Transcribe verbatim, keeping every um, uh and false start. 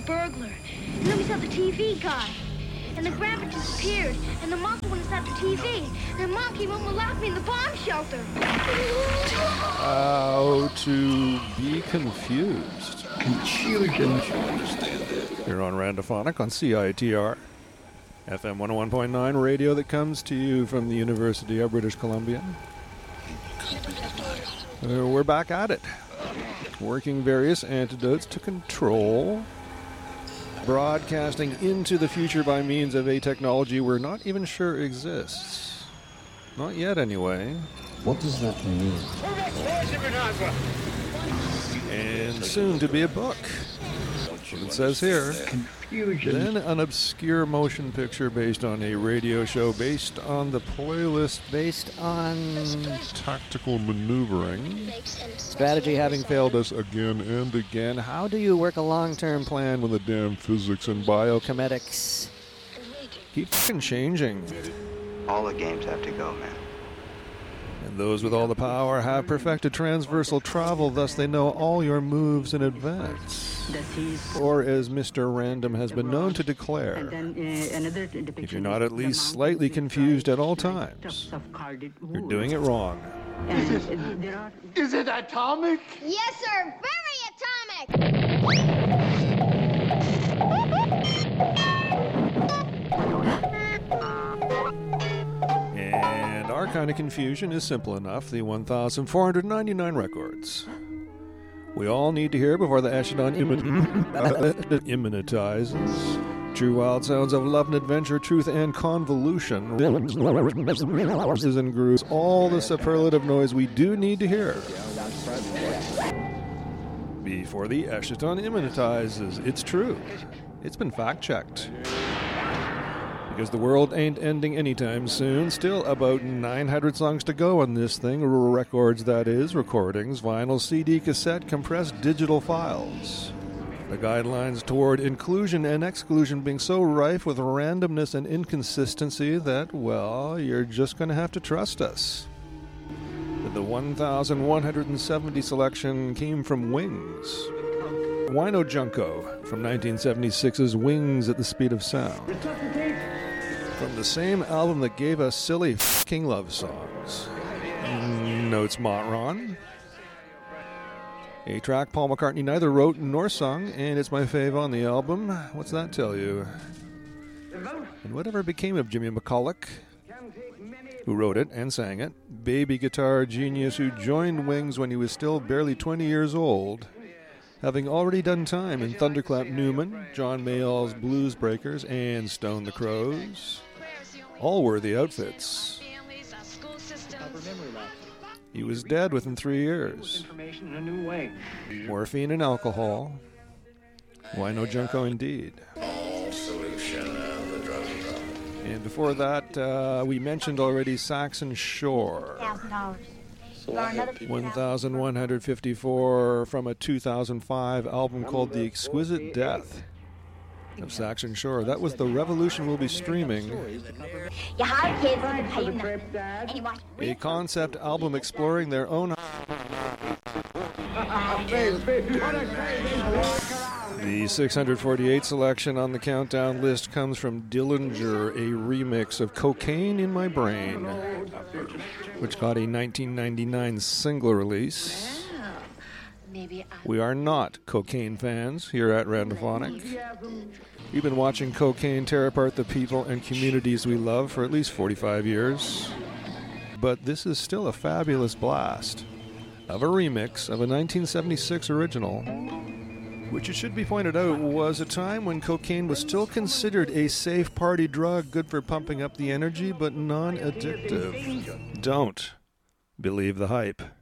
burglar. And then we saw the T V guy. And the grandpa disappeared. And the monkey went inside the T V. And Mom came home and locked me in the bomb shelter. How to be confused. Confusion. Here on Randophonic on C I T R. F M one oh one point nine radio that comes to you from the University of British Columbia. Uh, we're back at it. Working various antidotes to control. Broadcasting into the future by means of a technology we're not even sure exists. Not yet, anyway. What does that mean? And soon to be a book. It says here, Confusion. then an obscure motion picture based on a radio show based on the playlist based on tactical maneuvering. Strategy having failed us again and again. How do you work a long-term plan when the damn physics and biochemetics keep fucking changing? All the games have to go, man. And those with all the power have perfected transversal travel, thus they know all your moves in advance. Or as Mister Random has been known to declare, if you're not at least slightly confused at all times, you're doing it wrong. Is it atomic? Yes, sir. Very atomic. And our kind of confusion is simple enough, the one thousand four hundred ninety-nine records. We all need to hear before the Echelon immanentizes. True wild sounds of love and adventure, truth and convolution. And grooves, all the superlative noise we do need to hear before the Echelon immanentizes. It's true. It's been fact-checked. Because the world ain't ending anytime soon. Still about nine hundred songs to go on this thing. Records, that is. Recordings, vinyl, C D, cassette, compressed digital files. The guidelines toward inclusion and exclusion being so rife with randomness and inconsistency that, well, you're just going to have to trust us. The one thousand one hundred seventy selection came from Wings. Wino Junko from nineteen seventy-six's Wings at the Speed of Sound. From the same album that gave us silly f***ing love songs. Notes Montron. A track Paul McCartney neither wrote nor sung, and it's my fave on the album. What's that tell you? And whatever became of Jimmy McCulloch, who wrote it and sang it, baby guitar genius who joined Wings when he was still barely twenty years old, having already done time in Thunderclap Newman, John Mayall's Blues Breakers, and Stone the Crows. All worthy outfits. He was dead within three years. Morphine and alcohol. Wino Junko indeed. And before that, uh, we mentioned already Saxon Shore. one thousand one hundred fifty-four from a two thousand five album called The Exquisite Death of Saxon Shore. That was The Revolution Will Be Streaming. A concept album exploring their own... The six hundred forty-eight selection on the countdown list comes from Dillinger, a remix of Cocaine in My Brain, which got a nineteen ninety-nine single release. We are not Cocaine fans here at Randophonic. We've been watching Cocaine tear apart the people and communities we love for at least forty-five years. But this is still a fabulous blast of a remix of a nineteen seventy-six original, which, it should be pointed out, was a time when cocaine was still considered a safe party drug, good for pumping up the energy, but non-addictive. Don't believe the hype.